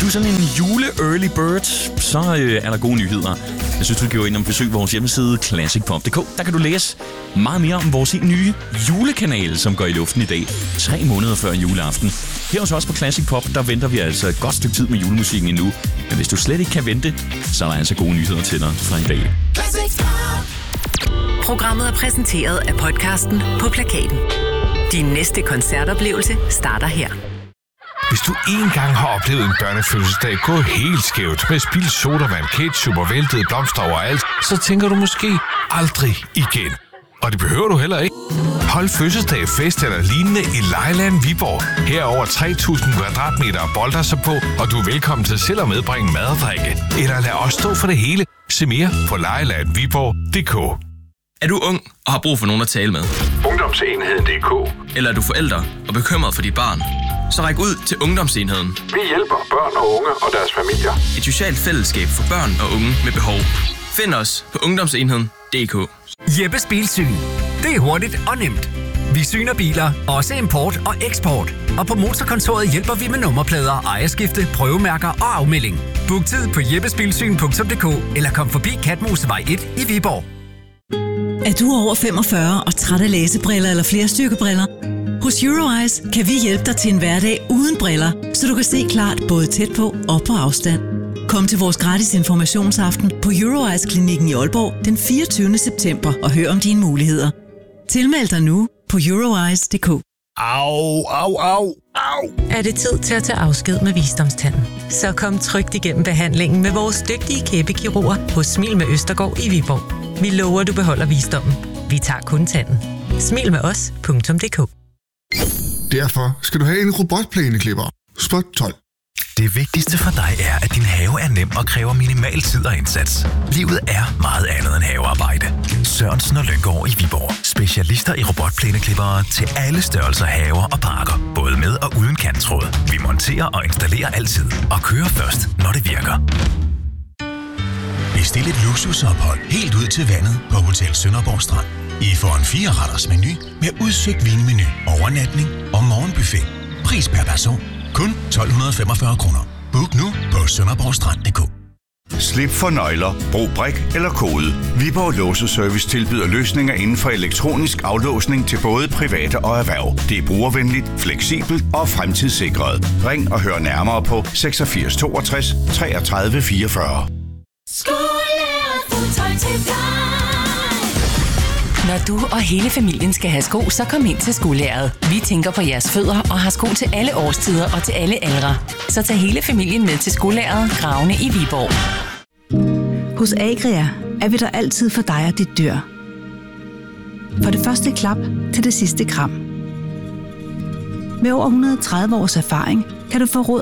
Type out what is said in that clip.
du er sådan en jule-early bird, så er der gode nyheder. Jeg synes, du kan gå ind og besøge vores hjemmeside classicpop.dk. Der kan du læse meget mere om vores helt nye julekanal, som går i luften i dag. 3 måneder før juleaften. Her hos os på Classic Pop, der venter vi altså et godt stykke tid med julemusikken endnu. Men hvis du slet ikke kan vente, så er der altså gode nyheder til dig fra i dag. Programmet er præsenteret af podcasten På Plakaten. Din næste koncertoplevelse starter her. Hvis du engang har oplevet en børnefødselsdag gå helt skævt med spildt sodavand, ketchup og væltede blomster overalt, så tænker du måske aldrig igen. Og det behøver du heller ikke. Hold fødselsdag, fest eller lignende i Lejeland Viborg. Her er over 3.000 kvadratmeter at bolde sig på, og du er velkommen til selv at medbringe mad og drikke. Eller lad os stå for det hele. Se mere på lejelandviborg.dk. Er du ung og har brug for nogen at tale med? Ungdomsenheden.dk. Eller er du forælder og bekymret for dit barn? Så ræk ud til Ungdomsenheden. Vi hjælper børn og unge og deres familier. Et socialt fællesskab for børn og unge med behov. Find os på Ungdomsenheden.dk. Jeppes Bilsyn. Det er hurtigt og nemt. Vi syner biler, også import og eksport. Og på Motorkontoret hjælper vi med nummerplader, ejerskifte, prøvemærker og afmelding. Book tid på jeppesbilsyn.dk eller kom forbi Katmosevej 1 i Viborg. Er du over 45 og træt af læsebriller eller flerstyrkebriller? Hos Euroeyes kan vi hjælpe dig til en hverdag uden briller, så du kan se klart både tæt på og på afstand. Kom til vores gratis informationsaften på Euroeyes-klinikken i Aalborg den 24. september og hør om dine muligheder. Tilmeld dig nu på euroeyes.dk. Au, au, au, au. Er det tid til at tage afsked med visdomstanden? Så kom trygt igennem behandlingen med vores dygtige kæbekirurger hos Smil med Østergaard i Viborg. Vi lover, du beholder visdommen. Vi tager kun tanden. Smil med os.dk. Derfor skal du have en robotplæneklipper. Spot 12. Det vigtigste for dig er, at din have er nem og kræver minimal tid og indsats. Livet er meget andet end havearbejde. Sørensen og Lynggaard i Viborg. Specialister i robotplæneklippere til alle størrelser haver og parker. Både med og uden kanttråd. Vi monterer og installerer altid. Og kører først, når det virker. Bestil et luksusophold helt ud til vandet på Hotel Sønderborg Strand. I får en 4-retters menu med udsøgt vinmenu, overnatning og morgenbuffet. Pris per person kun 1.245 kroner. Book nu på sønderborgstrand.dk. Slip for nøgler, brug brik eller kode. Viborg Låseservice tilbyder løsninger inden for elektronisk aflåsning til både private og erhverv. Det er brugervenligt, fleksibelt og fremtidssikret. Ring og hør nærmere på 86 62 33 44. Når du og hele familien skal have sko, så kom ind til Skolæret. Vi tænker på jeres fødder og har sko til alle årstider og til alle aldre. Så tag hele familien med til Skolæret, Gravene i Viborg. Hos Agria er vi der altid for dig og dit dyr. For det første klap til det sidste kram. Med over 130 års erfaring kan du få råd